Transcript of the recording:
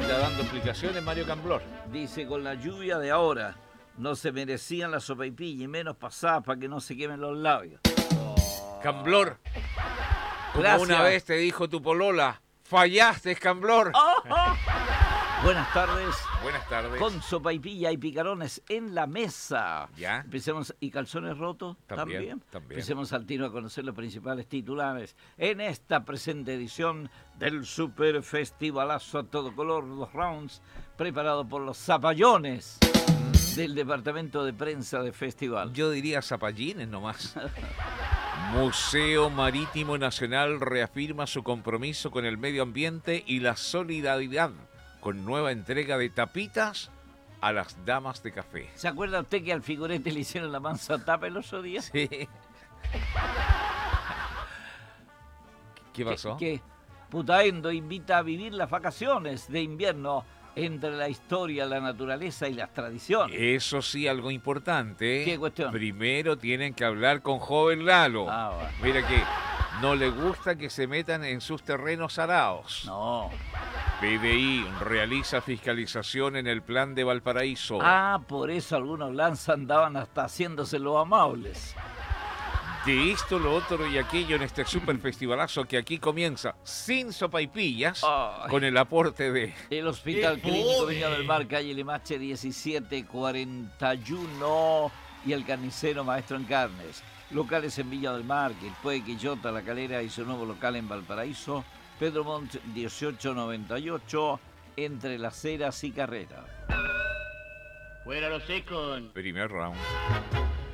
Anda dando explicaciones Mario Camblor. Dice, con la lluvia de ahora, no se merecían la sopaipilla y menos pasadas para que no se quemen los labios. Camblor, como Gracias. una vez te dijo tu polola, fallaste, Camblor. Buenas tardes. Buenas tardes. Con sopaipilla y picarones en la mesa. Ya. Empecemos, ¿y calzones rotos? También. Empecemos al tiro a conocer los principales titulares en esta presente edición del Super Festivalazo a todo color, los rounds, preparado por los zapallones del departamento de prensa de festival. Yo diría zapallines nomás. Museo Marítimo Nacional reafirma su compromiso con el medio ambiente y la solidaridad con nueva entrega de tapitas a las damas de café. ¿Se acuerda usted que al figurete le hicieron la mansa tapa el otro día? Sí. ¿Qué pasó? Que Putaendo invita a vivir las vacaciones de invierno entre la historia, la naturaleza y las tradiciones. Eso sí, algo importante. ¿Qué cuestión? Primero tienen que hablar con joven Lalo. Bueno. Mira que no le gusta que se metan en sus terrenos araos. No. PDI realiza fiscalización en el plan de Valparaíso. Por eso algunos lanzas andaban hasta haciéndose los amables. De esto, lo otro y aquello en este super festivalazo que aquí comienza sin sopaipillas, con el aporte de... El Hospital Clínico Viña del Mar, calle Limache 1741 y el Carnicero Maestro en Carnes. Locales en Villa del Mar, Quilpué, Quillota, La Calera y su nuevo local en Valparaíso. Pedro Montt 1898, entre Las Heras y Carrera. Fuera los secos. Primer round.